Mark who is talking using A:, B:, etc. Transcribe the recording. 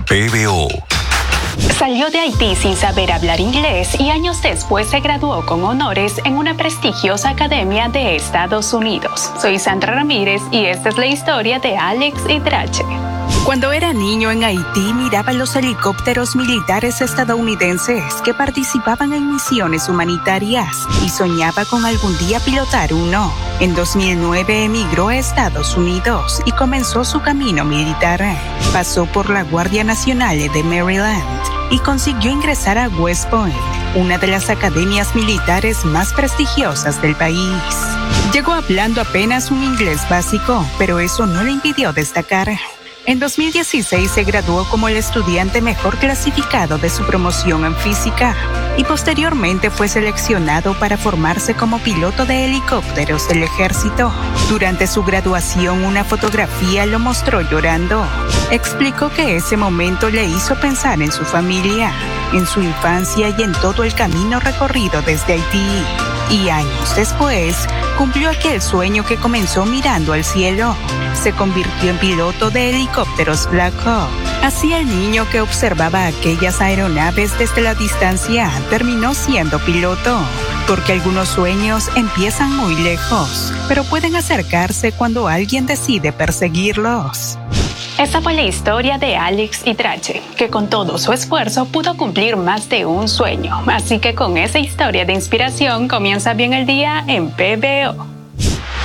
A: PBO.
B: Salió de Haití sin saber hablar inglés y años después se graduó con honores en una prestigiosa academia de Estados Unidos. Soy Sandra Ramírez y esta es la historia de Alex Idrache. Cuando era niño en Haití, miraba los helicópteros militares estadounidenses que participaban en misiones humanitarias y soñaba con algún día pilotar uno. En 2009 emigró a Estados Unidos y comenzó su camino militar. Pasó por la Guardia Nacional de Maryland y consiguió ingresar a West Point, una de las academias militares más prestigiosas del país. Llegó hablando apenas un inglés básico, pero eso no le impidió destacar. En 2016 se graduó como el estudiante mejor clasificado de su promoción en física y posteriormente fue seleccionado para formarse como piloto de helicópteros del ejército. Durante su graduación, una fotografía lo mostró llorando. Explicó que ese momento le hizo pensar en su familia, en su infancia y en todo el camino recorrido desde Haití. Y años después, cumplió aquel sueño que comenzó mirando al cielo. Se convirtió en piloto de helicópteros Black Hawk. Así el niño que observaba aquellas aeronaves desde la distancia terminó siendo piloto, porque algunos sueños empiezan muy lejos, pero pueden acercarse cuando alguien decide perseguirlos. Esa fue la historia de Alex Idrache, que con todo su esfuerzo pudo cumplir más de un sueño. Así que con esa historia de inspiración comienza bien el día en PBO.